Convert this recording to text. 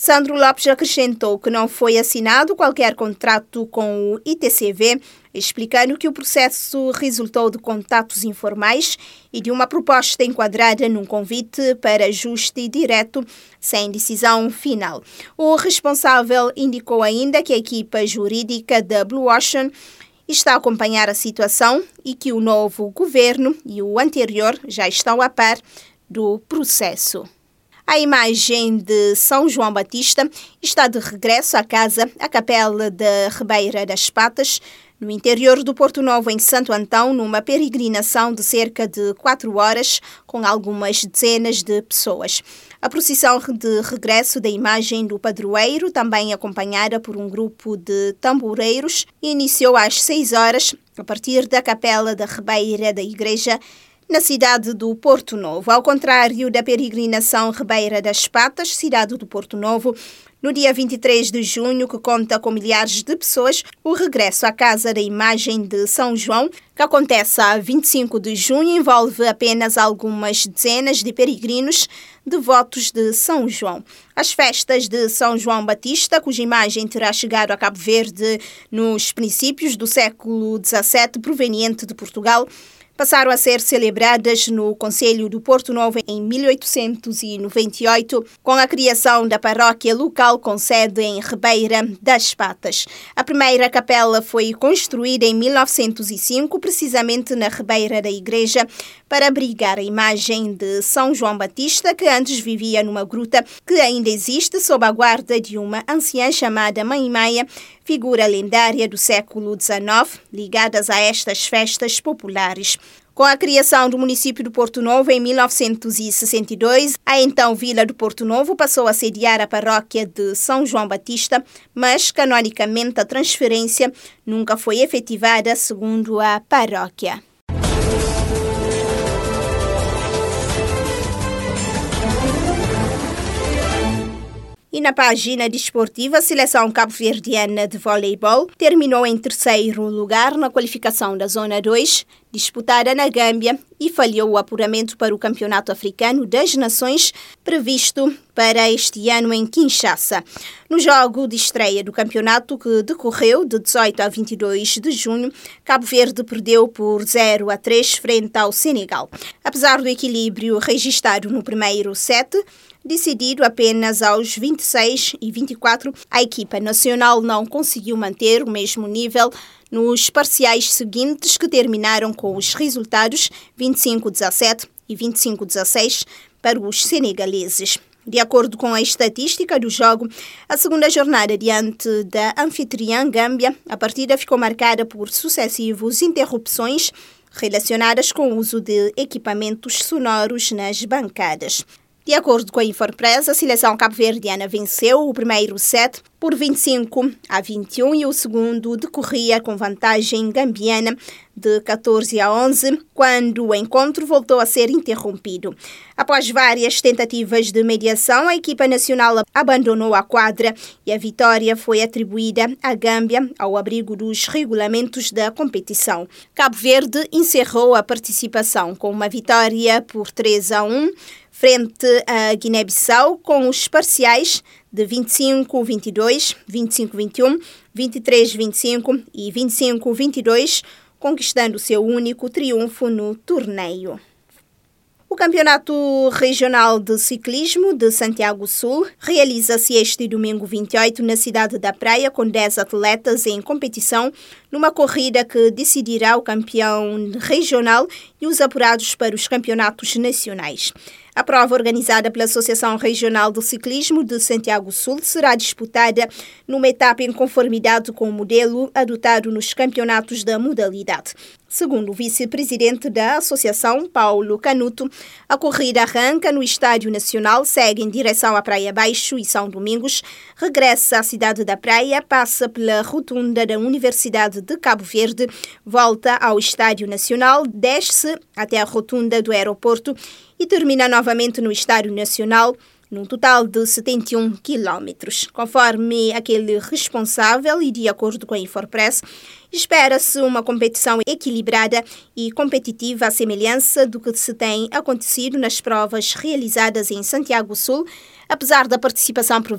Sandro Lopes acrescentou que não foi assinado qualquer contrato com o ITCV, explicando que o processo resultou de contatos informais e de uma proposta enquadrada num convite para ajuste direto, sem decisão final. O responsável indicou ainda que a equipa jurídica da Blue Ocean está a acompanhar a situação e que o novo governo e o anterior já estão a par do processo. A imagem de São João Batista está de regresso à casa, à Capela da Ribeira das Patas, no interior do Porto Novo, em Santo Antão, numa peregrinação de cerca de 4 horas, com algumas dezenas de pessoas. A procissão de regresso da imagem do padroeiro, também acompanhada por um grupo de tamboreiros, iniciou às 6 horas, a partir da Capela da Ribeira da Igreja, na cidade do Porto Novo. Ao contrário da peregrinação Ribeira das Patas, cidade do Porto Novo, no dia 23 de junho, que conta com milhares de pessoas, o regresso à Casa da Imagem de São João, que acontece a 25 de junho, envolve apenas algumas dezenas de peregrinos devotos de São João. As festas de São João Batista, cuja imagem terá chegado a Cabo Verde nos princípios do século XVII, proveniente de Portugal, passaram a ser celebradas no Concelho do Porto Novo em 1898, com a criação da paróquia local com sede em Ribeira das Patas. A primeira capela foi construída em 1905, precisamente na Ribeira da Igreja, para abrigar a imagem de São João Batista, que antes vivia numa gruta que ainda existe sob a guarda de uma anciã chamada Mãe Maia, figura lendária do século XIX, ligadas a estas festas populares. Com a criação do município do Porto Novo em 1962, a então Vila do Porto Novo passou a sediar a paróquia de São João Batista, mas canonicamente a transferência nunca foi efetivada, segundo a paróquia. E na página desportiva, a seleção cabo-verdiana de voleibol terminou em terceiro lugar na qualificação da Zona 2, disputada na Gâmbia, e falhou o apuramento para o Campeonato Africano das Nações, previsto para este ano em Kinshasa. No jogo de estreia do campeonato, que decorreu de 18 a 22 de junho, Cabo Verde perdeu por 0-3 frente ao Senegal. Apesar do equilíbrio registrado no primeiro set, decidido apenas aos 26 e 24, a equipa nacional não conseguiu manter o mesmo nível nos parciais seguintes, que terminaram com os resultados 25-17 e 25-16 para os senegaleses. De acordo com a estatística do jogo, a segunda jornada diante da anfitriã Gâmbia, a partida ficou marcada por sucessivas interrupções relacionadas com o uso de equipamentos sonoros nas bancadas. De acordo com a Infopress, a seleção cabo-verdiana venceu o primeiro set por 25-21 e o segundo decorria com vantagem gambiana de 14-11, quando o encontro voltou a ser interrompido. Após várias tentativas de mediação, a equipa nacional abandonou a quadra e a vitória foi atribuída à Gâmbia, ao abrigo dos regulamentos da competição. Cabo Verde encerrou a participação com uma vitória por 3-1, frente à Guiné-Bissau, com os parciais de 25-22, 25-21, 23-25 e 25-22, conquistando seu único triunfo no torneio. O Campeonato Regional de Ciclismo de Santiago Sul realiza-se este domingo 28 na cidade da Praia, com 10 atletas em competição, numa corrida que decidirá o campeão regional e os apurados para os campeonatos nacionais. A prova, organizada pela Associação Regional de Ciclismo de Santiago Sul, será disputada numa etapa em conformidade com o modelo adotado nos campeonatos da modalidade. Segundo o vice-presidente da associação, Paulo Canuto, a corrida arranca no Estádio Nacional, segue em direção à Praia Baixo e São Domingos, regressa à cidade da Praia, passa pela rotunda da Universidade de Cabo Verde, volta ao Estádio Nacional, desce até a rotunda do aeroporto e termina novamente no Estádio Nacional, num total de 71 quilómetros. Conforme aquele responsável e de acordo com a Infopress, espera-se uma competição equilibrada e competitiva à semelhança do que se tem acontecido nas provas realizadas em Santiago Sul, apesar da participação